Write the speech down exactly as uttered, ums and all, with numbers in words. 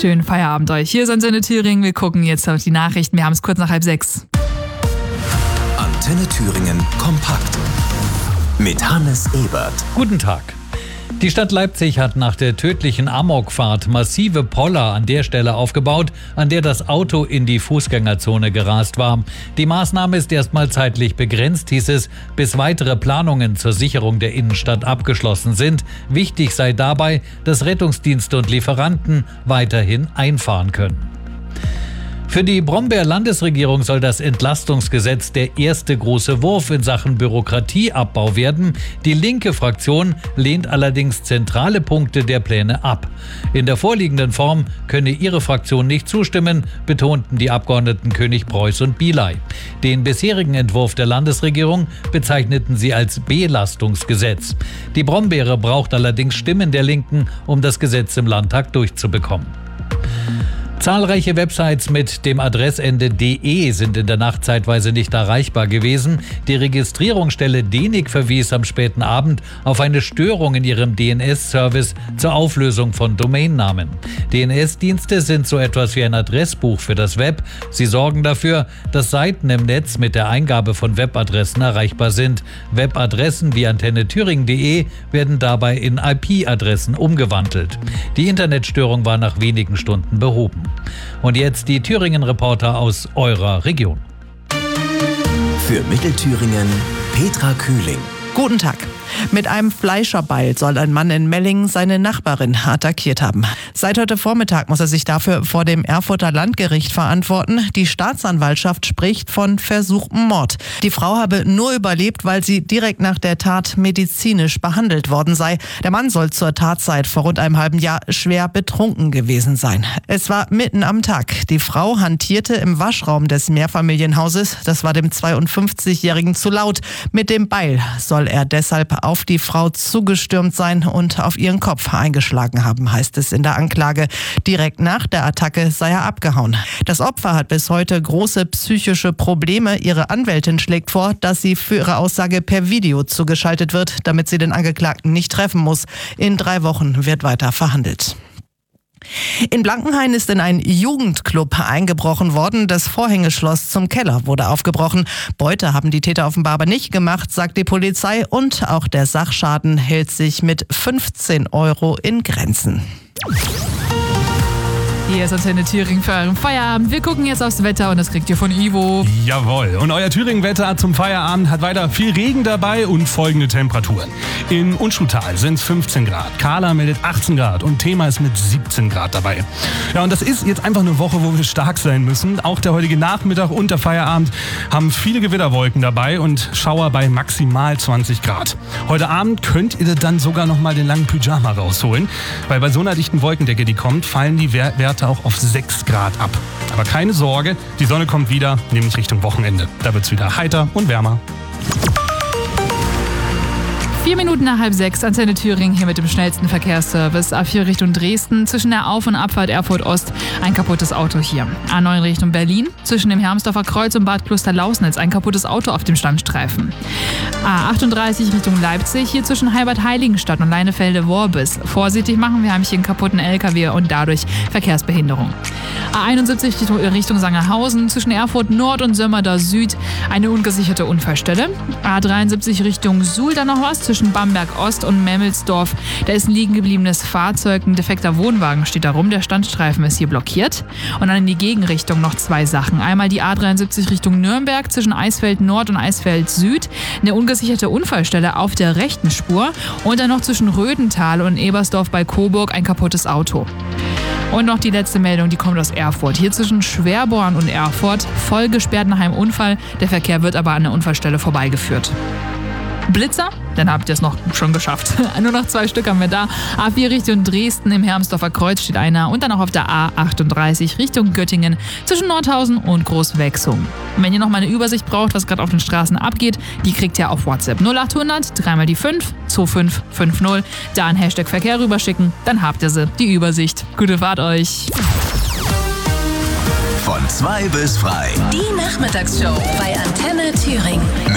Schönen Feierabend euch. Hier ist Antenne Thüringen. Wir gucken jetzt auf die Nachrichten. Wir haben es kurz nach halb sechs. Antenne Thüringen kompakt mit Hannes Ebert. Guten Tag. Die Stadt Leipzig hat nach der tödlichen Amokfahrt massive Poller an der Stelle aufgebaut, an der das Auto in die Fußgängerzone gerast war. Die Maßnahme ist erstmal zeitlich begrenzt, hieß es, bis weitere Planungen zur Sicherung der Innenstadt abgeschlossen sind. Wichtig sei dabei, dass Rettungsdienste und Lieferanten weiterhin einfahren können. Für die Brombeer-Landesregierung soll das Entlastungsgesetz der erste große Wurf in Sachen Bürokratieabbau werden. Die linke Fraktion lehnt allerdings zentrale Punkte der Pläne ab. In der vorliegenden Form könne ihre Fraktion nicht zustimmen, betonten die Abgeordneten König, Preuß und Biley. Den bisherigen Entwurf der Landesregierung bezeichneten sie als Belastungsgesetz. Die Brombeere braucht allerdings Stimmen der Linken, um das Gesetz im Landtag durchzubekommen. Zahlreiche Websites mit dem Adressende .de sind in der Nacht zeitweise nicht erreichbar gewesen. Die Registrierungsstelle D E N I C verwies am späten Abend auf eine Störung in ihrem D N S-Service zur Auflösung von Domainnamen. D N S-Dienste sind so etwas wie ein Adressbuch für das Web. Sie sorgen dafür, dass Seiten im Netz mit der Eingabe von Webadressen erreichbar sind. Webadressen wie antenne thüringen punkt de werden dabei in I P-Adressen umgewandelt. Die Internetstörung war nach wenigen Stunden behoben. Und jetzt die Thüringen-Reporter aus eurer Region. Für Mittelthüringen Petra Kühling. Guten Tag. Mit einem Fleischerbeil soll ein Mann in Melling seine Nachbarin attackiert haben. Seit heute Vormittag muss er sich dafür vor dem Erfurter Landgericht verantworten. Die Staatsanwaltschaft spricht von versuchtem Mord. Die Frau habe nur überlebt, weil sie direkt nach der Tat medizinisch behandelt worden sei. Der Mann soll zur Tatzeit vor rund einem halben Jahr schwer betrunken gewesen sein. Es war mitten am Tag. Die Frau hantierte im Waschraum des Mehrfamilienhauses. Das war dem zweiundfünfzigjährigen zu laut. Mit dem Beil soll er deshalb auf die Frau zugestürmt sein und auf ihren Kopf eingeschlagen haben, heißt es in der Anklage. Direkt nach der Attacke sei er abgehauen. Das Opfer hat bis heute große psychische Probleme. Ihre Anwältin schlägt vor, dass sie für ihre Aussage per Video zugeschaltet wird, damit sie den Angeklagten nicht treffen muss. In drei Wochen wird weiter verhandelt. In Blankenhain ist in einen Jugendclub eingebrochen worden. Das Vorhängeschloss zum Keller wurde aufgebrochen. Beute haben die Täter offenbar aber nicht gemacht, sagt die Polizei. Und auch der Sachschaden hält sich mit fünfzehn Euro in Grenzen. Hier ist Antenne Thüringen für euren Feierabend. Wir gucken jetzt aufs Wetter und das kriegt ihr von Ivo. Jawohl. Und euer Thüringen-Wetter zum Feierabend hat weiter viel Regen dabei und folgende Temperaturen. In Unschutal sind es fünfzehn Grad, Kahla meldet achtzehn Grad und Thema ist mit siebzehn Grad dabei. Ja, und das ist jetzt einfach eine Woche, wo wir stark sein müssen. Auch der heutige Nachmittag und der Feierabend haben viele Gewitterwolken dabei und Schauer bei maximal zwanzig Grad. Heute Abend könnt ihr dann sogar noch mal den langen Pyjama rausholen, weil bei so einer dichten Wolkendecke, die kommt, fallen die Werte auch auf sechs Grad ab. Aber keine Sorge, die Sonne kommt wieder, nämlich Richtung Wochenende. Da wird's wieder heiter und wärmer. Vier Minuten nach halb sechs, Antenne Thüringen hier mit dem schnellsten Verkehrsservice. A vier Richtung Dresden, zwischen der Auf- und Abfahrt Erfurt Ost ein kaputtes Auto hier. A neun Richtung Berlin, zwischen dem Hermsdorfer Kreuz und Bad Kloster-Lausnitz ein kaputtes Auto auf dem Standstreifen. A achtunddreißig Richtung Leipzig, hier zwischen Heibad-Heiligenstadt und Leinefelde-Worbis. Vorsichtig machen, wir haben hier einen kaputten L K W und dadurch Verkehrsbehinderung. A einundsiebzig Richtung, Richtung Sangerhausen, zwischen Erfurt Nord und Sömmerda Süd eine ungesicherte Unfallstelle. A dreiundsiebzig Richtung Suhl, dann noch was, zwischen Bamberg Ost und Memmelsdorf. Da ist ein liegen gebliebenes Fahrzeug, ein defekter Wohnwagen steht da rum, der Standstreifen ist hier blockiert. Und dann in die Gegenrichtung noch zwei Sachen. Einmal die A dreiundsiebzig Richtung Nürnberg, zwischen Eisfeld Nord und Eisfeld Süd, eine ungesicherte Unfallstelle auf der rechten Spur. Und dann noch zwischen Rödental und Ebersdorf bei Coburg ein kaputtes Auto. Und noch die letzte Meldung, die kommt aus Erfurt. Hier zwischen Schwerborn und Erfurt, voll gesperrt nach einem Unfall. Der Verkehr wird aber an der Unfallstelle vorbeigeführt. Blitzer? Dann habt ihr es noch schon geschafft. Nur noch zwei Stück haben wir da. A vier Richtung Dresden, im Hermsdorfer Kreuz steht einer. Und dann auch auf der A achtunddreißig Richtung Göttingen zwischen Nordhausen und Großwechsum. Und wenn ihr noch mal eine Übersicht braucht, was gerade auf den Straßen abgeht, die kriegt ihr auf WhatsApp null achthundert, dreimal die fünf, zwei fünf fünf null. Da ein Hashtag Verkehr rüberschicken, dann habt ihr sie, die Übersicht. Gute Fahrt euch. Von zwei bis frei. Die Nachmittagsshow bei Antenne Thüringen.